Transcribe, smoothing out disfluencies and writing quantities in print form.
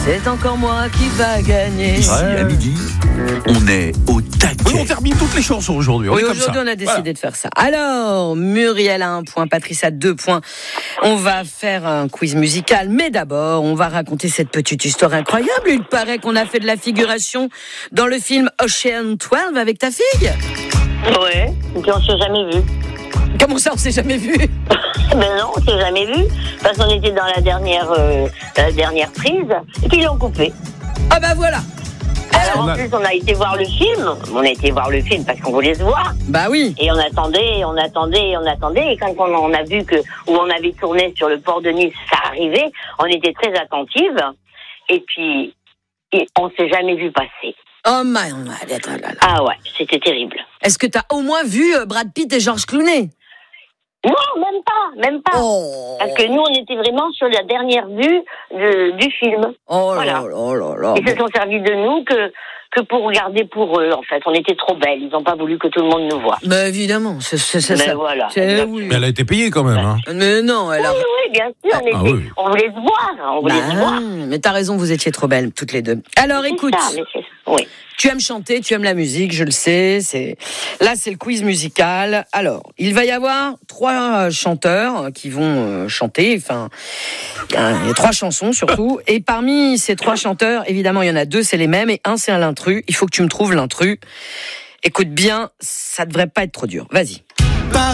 c'est encore moi qui va gagner. Ici, à midi, on est au taquet. Oui, on termine toutes les chansons aujourd'hui. Oui, est comme aujourd'hui, ça. on a décidé de faire ça. Alors, Muriel a 1 point, Patrice a 2 points. On va faire un quiz musical, mais d'abord, on va raconter cette petite histoire incroyable. Il paraît qu'on a fait de la figuration dans le film Ocean 12 avec ta fille. Ouais, et puis on s'est jamais vu. Comment ça, on s'est jamais vu? Ben non, on s'est jamais vu, parce qu'on était dans la dernière prise, et puis ils l'ont coupé. Ah bah voilà. Alors en plus, on a été voir le film parce qu'on voulait se voir. Bah oui. Et on attendait, et quand on a vu où on avait tourné sur le port de Nice, ça arrivait, on était très attentive, et puis on s'est jamais vu passer. Oh my God. Ah ouais, c'était terrible. Est-ce que t'as au moins vu Brad Pitt et George Clooney? Non, même pas. Oh. Parce que nous, on était vraiment sur la dernière vue du film. Oh voilà. là. Ils se sont servis de nous que pour regarder pour eux, en fait. On était trop belles. Ils n'ont pas voulu que tout le monde nous voie. Mais évidemment, c'est ça. Voilà. Oui. Mais elle a été payée quand même. Hein. Mais non, elle a... Oui, bien sûr. On voulait se voir. Mais t'as raison, vous étiez trop belles, toutes les deux. Alors, écoute. Oui. Tu aimes chanter, tu aimes la musique, je le sais. Là, c'est le quiz musical. Alors, il va y avoir 3 chanteurs qui vont chanter. Enfin, il y a 3 chansons surtout. Et parmi ces 3 chanteurs, évidemment, il y en a 2, c'est les mêmes, et 1, c'est un l'intrus. Il faut que tu me trouves l'intrus. Écoute bien, ça devrait pas être trop dur. Vas-y.